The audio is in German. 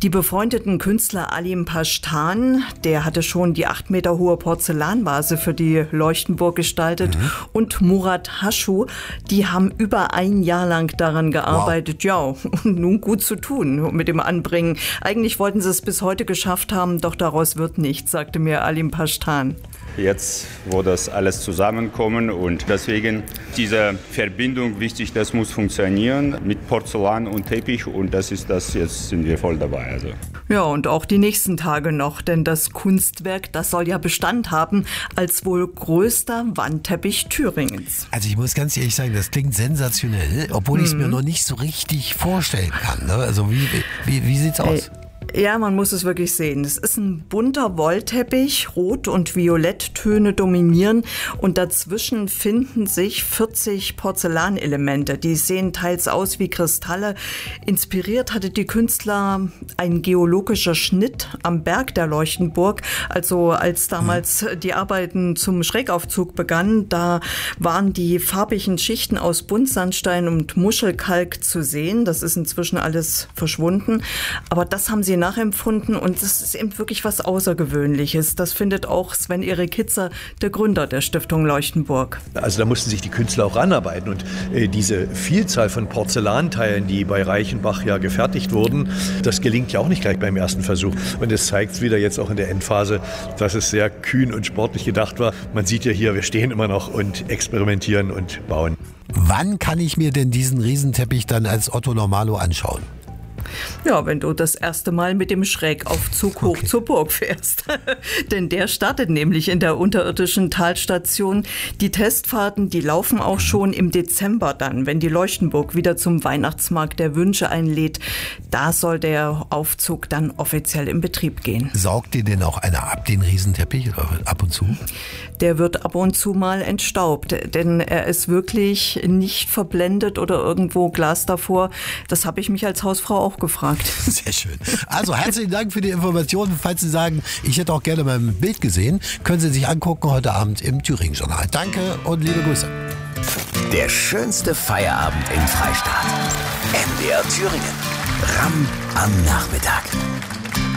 Die befreundeten Künstler Alim Pastan, der hatte schon die 8 Meter hohe Porzellanvase für die Leuchtenburg gestaltet, und Murat Haschu, die haben über ein Jahr lang daran gearbeitet. Wow. Ja, und nun gut zu tun mit dem Anbringen. Eigentlich wollten sie es bis heute geschafft haben, doch daraus wird nichts, sagte mir Alim Pastan. Jetzt, wo das alles zusammenkommen und deswegen diese Verbindung wichtig, das muss funktionieren mit Porzellan und Teppich und das ist das, jetzt sind wir voll dabei. Also. Ja, und auch die nächsten Tage noch, denn das Kunstwerk, das soll ja Bestand haben als wohl größter Wandteppich Thüringens. Also ich muss ganz ehrlich sagen, das klingt sensationell, obwohl ich es mir noch nicht so richtig vorstellen kann. Ne? Also wie sieht's aus? Ja, man muss es wirklich sehen. Es ist ein bunter Wollteppich, Rot- und Violetttöne dominieren und dazwischen finden sich 40 Porzellanelemente. Die sehen teils aus wie Kristalle. Inspiriert hatte die Künstler ein geologischer Schnitt am Berg der Leuchtenburg. Also als damals die Arbeiten zum Schrägaufzug begannen, da waren die farbigen Schichten aus Buntsandstein und Muschelkalk zu sehen. Das ist inzwischen alles verschwunden. Aber das haben sie nachempfunden und das ist eben wirklich was Außergewöhnliches. Das findet auch Sven Erik Hitzer, der Gründer der Stiftung Leuchtenburg. Also da mussten sich die Künstler auch ranarbeiten und diese Vielzahl von Porzellanteilen, die bei Reichenbach ja gefertigt wurden, das gelingt ja auch nicht gleich beim ersten Versuch. Und es zeigt wieder jetzt auch in der Endphase, dass es sehr kühn und sportlich gedacht war. Man sieht ja hier, wir stehen immer noch und experimentieren und bauen. Wann kann ich mir denn diesen Riesenteppich dann als Otto Normalo anschauen? Ja, wenn du das erste Mal mit dem Schrägaufzug hoch zur Burg fährst. Denn der startet nämlich in der unterirdischen Talstation. Die Testfahrten, die laufen auch schon im Dezember dann, wenn die Leuchtenburg wieder zum Weihnachtsmarkt der Wünsche einlädt. Da soll der Aufzug dann offiziell in Betrieb gehen. Saugt ihr denn auch einer ab, den Riesenteppich, oder ab und zu? Der wird ab und zu mal entstaubt, denn er ist wirklich nicht verblendet oder irgendwo Glas davor. Das habe ich mich als Hausfrau auch gefragt. Sehr schön. Also herzlichen Dank für die Informationen. Falls Sie sagen, ich hätte auch gerne mal ein Bild gesehen, können Sie sich angucken heute Abend im Thüringen-Journal. Danke und liebe Grüße. Der schönste Feierabend im Freistaat. MDR Thüringen. Ramm am Nachmittag.